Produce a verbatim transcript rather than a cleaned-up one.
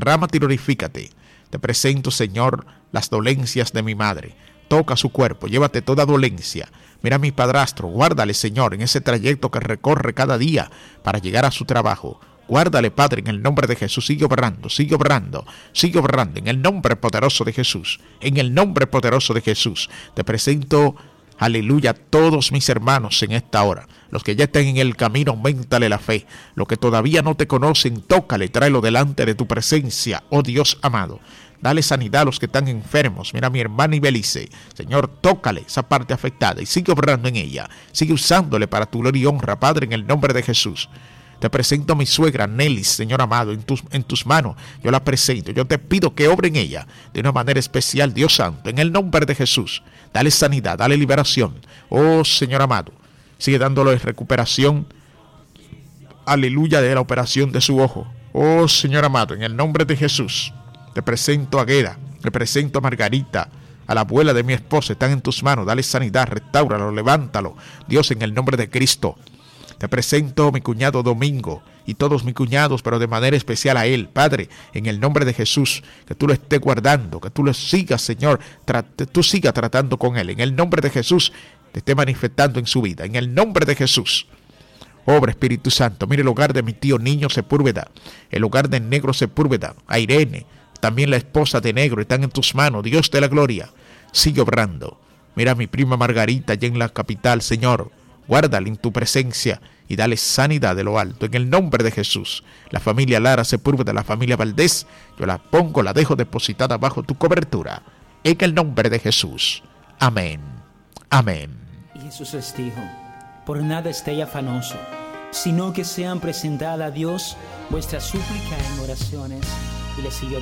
derrámate y glorifícate. Te presento, Señor, las dolencias de mi madre. Toca su cuerpo, llévate toda dolencia. Mira a mi padrastro, guárdale, Señor, en ese trayecto que recorre cada día para llegar a su trabajo. Guárdale, Padre, en el nombre de Jesús. Sigue obrando, sigue obrando, sigue obrando, en el nombre poderoso de Jesús. En el nombre poderoso de Jesús. Te presento, aleluya, a todos mis hermanos en esta hora. Los que ya están en el camino, auméntale la fe. Los que todavía no te conocen, tócale, tráelo delante de tu presencia, oh Dios amado. Dale sanidad a los que están enfermos. Mira a mi hermana Ibelice. Señor, tócale esa parte afectada y sigue obrando en ella. Sigue usándole para tu gloria y honra, Padre, en el nombre de Jesús. Te presento a mi suegra Nelly, Señor amado, en tus, en tus manos. Yo la presento. Yo te pido que obre en ella de una manera especial, Dios santo, en el nombre de Jesús. Dale sanidad, dale liberación. Oh, Señor amado, sigue dándole recuperación. Aleluya, de la operación de su ojo. Oh, Señor amado, en el nombre de Jesús. Te presento a Gueda, te presento a Margarita, a la abuela de mi esposa. Están en tus manos. Dale sanidad, restáuralo, levántalo. Dios, en el nombre de Cristo. Te presento a mi cuñado Domingo y todos mis cuñados, pero de manera especial a él, Padre, en el nombre de Jesús, que tú lo estés guardando, que tú lo sigas, Señor, trate, tú sigas tratando con él, en el nombre de Jesús, te esté manifestando en su vida, en el nombre de Jesús. Obra, Espíritu Santo, mire el hogar de mi tío Niño Sepúlveda, el hogar de Negro Sepúlveda, a Irene, también la esposa de Negro, están en tus manos, Dios de la gloria, sigue obrando. Mira a mi prima Margarita allá en la capital, Señor, guárdale en tu presencia y dale sanidad de lo alto, en el nombre de Jesús. La familia Lara Sepúlveda, la familia Valdés, yo la pongo, la dejo depositada bajo tu cobertura, en el nombre de Jesús. Amén, amén. Y Jesús les dijo, por nada estéis afanoso, sino que sean presentadas a Dios vuestras súplicas en oraciones. Y le siguió